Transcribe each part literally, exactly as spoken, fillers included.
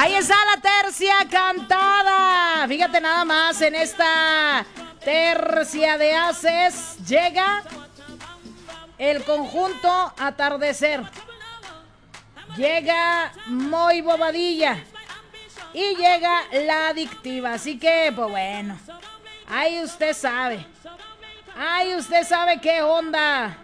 Ahí está la tercia cantada. Fíjate nada más, en esta tercia de haces llega el conjunto Atardecer. Llega Muy Bobadilla. Y llega La Adictiva. Así que, pues bueno, ahí usted sabe. Ahí usted sabe qué onda.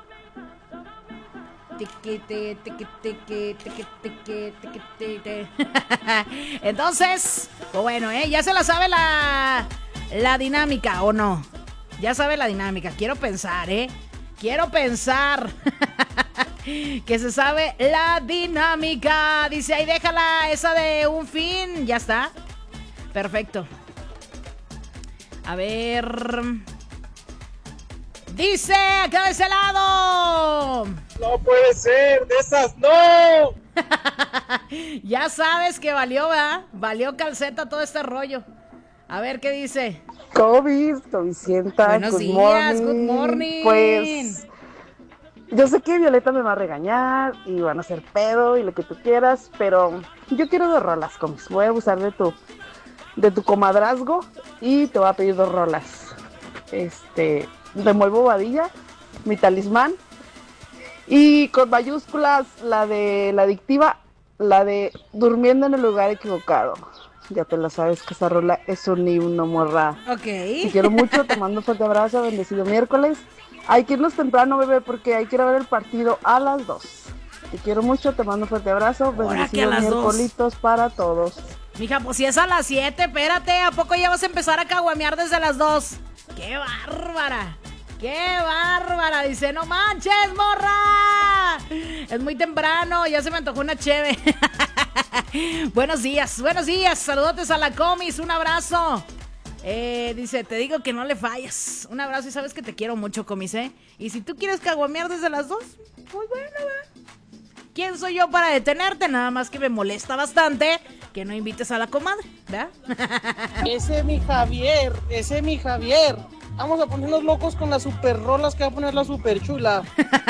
Entonces, pues bueno, ¿eh? Ya se la sabe la, la dinámica, ¿o no? Ya sabe la dinámica. Quiero pensar, ¿eh? Quiero pensar que se sabe la dinámica. Dice, ahí déjala esa de un fin. Ya está. Perfecto. A ver. Dice acá de ese lado. No puede ser, de esas no. Ya sabes que valió, ¿verdad? Valió calceta todo este rollo. A ver qué dice. COVID, Covicienta, Buenos good días, morning. good morning. Pues yo sé que Violeta me va a regañar y van a hacer pedo y lo que tú quieras, pero yo quiero dos rolas, comis. Voy a abusar de tu, de tu comadrazgo y te voy a pedir dos rolas. Este, de Muy Bobadilla, Mi Talismán, y con mayúsculas la de La Adictiva, la de Durmiendo en el Lugar Equivocado. Ya te la sabes que esa rola es un himno, morra. Ok. Te quiero mucho, te mando un fuerte abrazo, bendecido miércoles. Hay que irnos temprano, bebé, porque hay que ir a ver el partido a las dos. Te quiero mucho, te mando un fuerte abrazo, bendecido miércolitos para todos. Mija, pues si es a las siete, espérate, ¿a poco ya vas a empezar a caguamear desde las dos? ¡Qué bárbara! ¡Qué bárbara! Dice, no manches, morra. Es muy temprano, ya se me antojó una cheve. Buenos días, buenos días. Saludotes a la comis, un abrazo. Eh, dice, te digo que no le fallas. Un abrazo y sabes que te quiero mucho, comis, ¿eh? Y si tú quieres caguamear desde las dos, pues bueno, va. ¿Quién soy yo para detenerte? Nada más que me molesta bastante que no invites a la comadre, ¿verdad? Ese es mi Javier, ese es mi Javier. Vamos a ponernos locos con las super rolas que va a poner la super chula.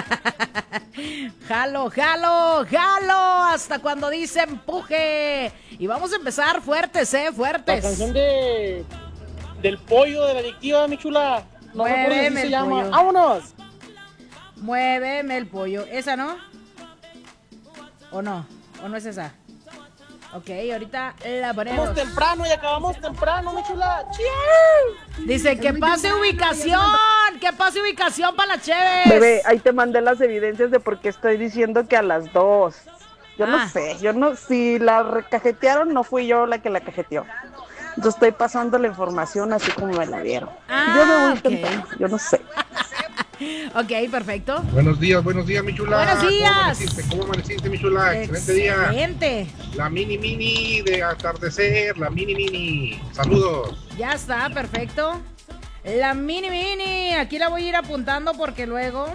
Jalo, jalo, jalo, hasta cuando dice empuje. Y vamos a empezar fuertes, eh, fuertes. La canción de del pollo de La Adictiva, mi chula. No me acuerdo si se llama. Pollo. ¡Vámonos! Muéveme el pollo. ¿Esa no? ¿O no? ¿O no es esa? Ok, ahorita la ponemos. Vamos temprano y acabamos temprano, mi chula. Dice que pase ubicación, que pase ubicación para las cheves. Bebé, ahí te mandé las evidencias de por qué estoy diciendo que a las dos. Yo Ah. no sé, yo no, si la recajetearon, no fui yo la que la cajeteó. Yo estoy pasando la información así como me la dieron. Ah, yo me voy ok. temprano, yo no sé. Ok, perfecto. Buenos días, buenos días, mi chula. Buenos días. ¿Cómo amaneciste? ¿Cómo amaneciste, mi chula? Excelente día. Excelente. La mini mini de atardecer, la mini mini. Saludos. Ya está, perfecto. La mini mini, aquí la voy a ir apuntando porque luego,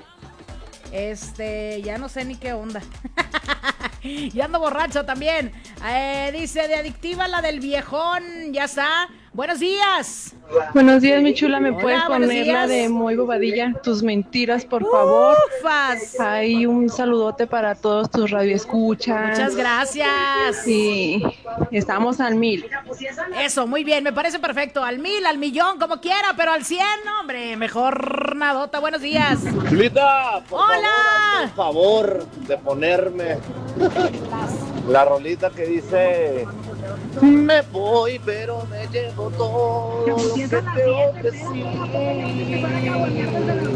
este, ya no sé ni qué onda. Ya ando borracho también. Eh, dice de Adictiva la del viejón, ya está. Buenos días. Buenos días, mi chula. ¿Me Hola, puedes buenos poner la días. de Muy Bobadilla? Tus mentiras, por favor. Ufas. Hay un saludote para todos tus radioescuchas. Muchas gracias. Sí, estamos al mil. Eso, muy bien, me parece perfecto. Al mil, al millón, como quiera, pero al cien, hombre, mejor nadota. Buenos días. Chulita, por Hola. favor, hazme el favor de ponerme la rolita que dice: me voy, pero me llevo todo lo que te ofrecí.